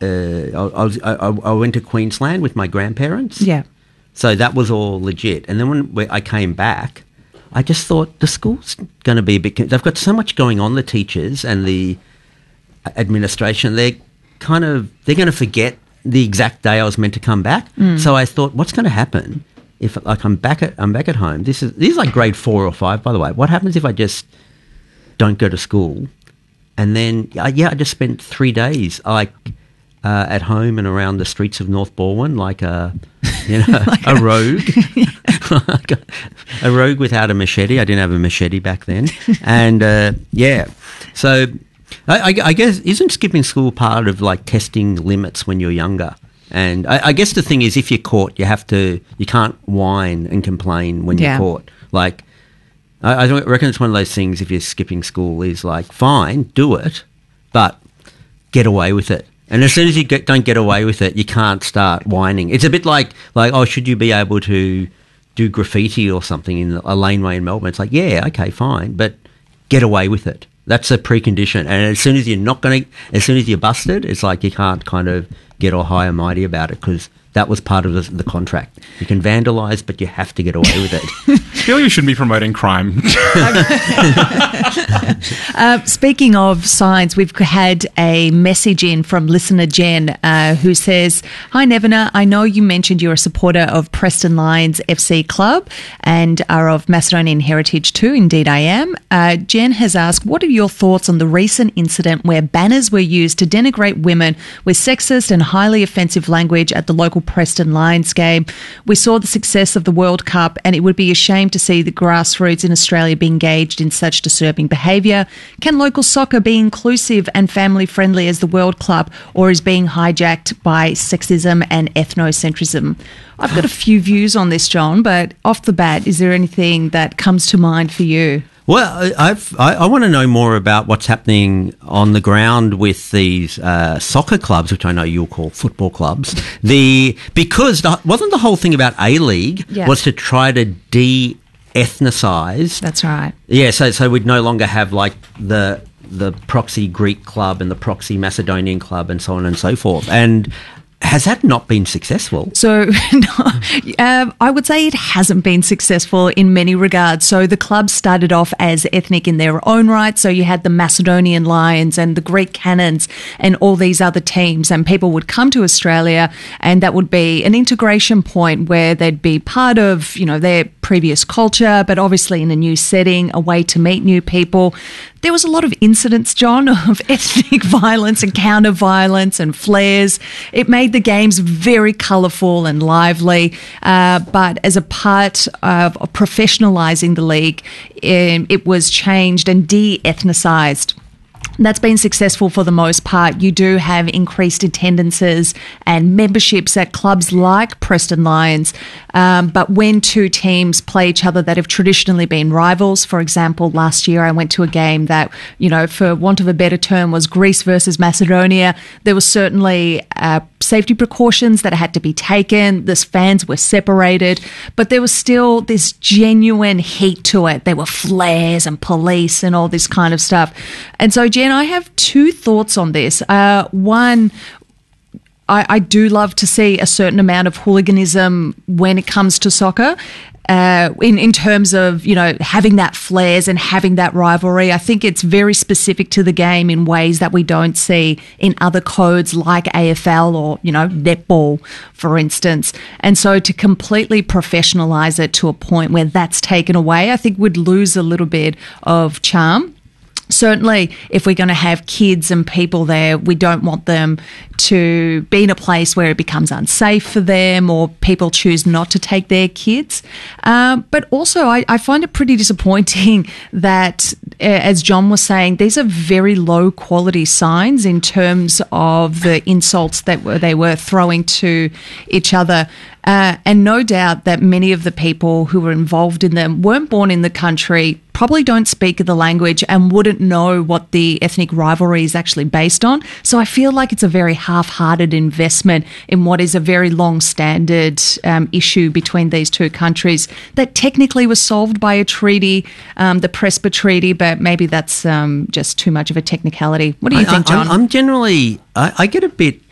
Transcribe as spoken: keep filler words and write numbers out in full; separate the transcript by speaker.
Speaker 1: uh, I, I, was, I, I went to Queensland with my grandparents.
Speaker 2: Yeah.
Speaker 1: So that was all legit. And then when we, I came back, I just thought the school's going to be a bit... They've got so much going on, the teachers and the administration. They're kind of... They're going to forget the exact day I was meant to come back. Mm. So I thought, what's going to happen if, like, I'm back at I'm back at home? This is this is like grade four or five, by the way. What happens if I just don't go to school? And then, uh, yeah, I just spent three days, like, uh, at home and around the streets of North Balwyn, like a, you know, like a, a rogue. like a, a rogue without a machete. I didn't have a machete back then. And, uh, yeah. So, I, I, I guess, isn't skipping school part of, like, testing limits when you're younger? And I, I guess the thing is, if you're caught, you have to, you can't whine and complain when
Speaker 2: yeah.
Speaker 1: you're caught. Like, I, I reckon it's one of those things, if you're skipping school, is like, fine, do it, but get away with it. And as soon as you get, don't get away with it, you can't start whining. It's a bit like, like, oh, should you be able to do graffiti or something in a laneway in Melbourne? It's like, yeah, okay, fine, but get away with it. That's a precondition. And as soon as you're not going to, as soon as you're busted, it's like you can't kind of get all high and mighty about it, because that was part of the, the contract. You can vandalise, but you have to get away with it.
Speaker 3: I feel you shouldn't be promoting crime.
Speaker 2: uh, speaking of signs, we've had a message in from listener Jen uh, who says, "Hi Nevena, I know you mentioned you're a supporter of Preston Lions F C Club and are of Macedonian heritage too. Indeed I am. Uh, Jen has asked, what are your thoughts on the recent incident where banners were used to denigrate women with sexist and highly offensive language at the local Preston Lions game? We saw the success of the World Cup, and it would be a shame to see the grassroots in Australia be engaged in such disturbing behaviour. Can local soccer be inclusive and family friendly as the World Club, or is being hijacked by sexism and ethnocentrism?" I've got a few views on this, John, but off the bat, is there anything that comes to mind for you?
Speaker 1: Well, I've, I, I want to know more about what's happening on the ground with these uh, soccer clubs, which I know you'll call football clubs. The because the, wasn't the whole thing about A-League
Speaker 2: yeah.
Speaker 1: was to try to de-ethnicize.
Speaker 2: That's right.
Speaker 1: Yeah, so so we'd no longer have like the the proxy Greek club and the proxy Macedonian club and so on and so forth. And has that not been successful?
Speaker 2: So no, um, I would say it hasn't been successful in many regards. So the club started off as ethnic in their own right. So you had the Macedonian Lions and the Greek Cannons and all these other teams, and people would come to Australia, and that would be an integration point where they'd be part of, you know, their previous culture, but obviously in a new setting, a way to meet new people. There was a lot of incidents, John, of ethnic violence and counter violence and flares. It made the games very colourful and lively, uh, but as a part of professionalising the league, it, it was changed and de-ethnicised. That's been successful for the most part. You do have increased attendances and memberships at clubs like Preston Lions, um, but when two teams play each other that have traditionally been rivals, for example, last year I went to a game that, you know, for want of a better term, was Greece versus Macedonia. There was certainly uh, safety precautions that had to be taken. The fans were separated, but there was still this genuine heat to it. There were flares and police and all this kind of stuff. And so, Jen, I have two thoughts on this. Uh, one, I, I do love to see a certain amount of hooliganism when it comes to soccer. Uh, in, in terms of, you know, having that flares and having that rivalry. I think it's very specific to the game in ways that we don't see in other codes like A F L or, you know, netball, for instance. And so to completely professionalise it to a point where that's taken away, I think would lose a little bit of charm. Certainly, if we're going to have kids and people there, we don't want them to be in a place where it becomes unsafe for them or people choose not to take their kids. Um, but also, I, I find it pretty disappointing that, uh, as John was saying, these are very low quality signs in terms of the insults that were, they were throwing to each other. Uh, and no doubt that many of the people who were involved in them weren't born in the country, probably don't speak the language and wouldn't know what the ethnic rivalry is actually based on. So I feel like it's a very half-hearted investment in what is a very long-standard um, issue between these two countries that technically was solved by a treaty, um, the Prespa Treaty, but maybe that's um, just too much of a technicality. What do you
Speaker 1: I,
Speaker 2: think, John?
Speaker 1: I, I'm generally, I, I get a bit